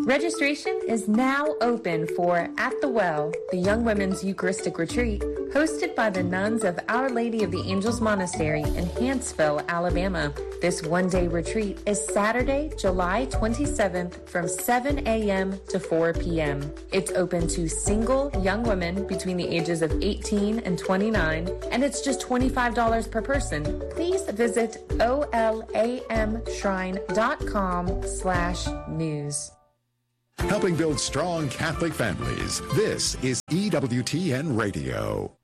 Registration is now open for At the Well, the Young Women's Eucharistic Retreat, hosted by the nuns of Our Lady of the Angels Monastery in Huntsville, Alabama. This one-day retreat is Saturday, July 27th from 7 a.m. to 4 p.m. It's open to single young women between the ages of 18 and 29, and it's just $25 per person. Please visit olamshrine.com/news. Helping build strong Catholic families. This is EWTN Radio.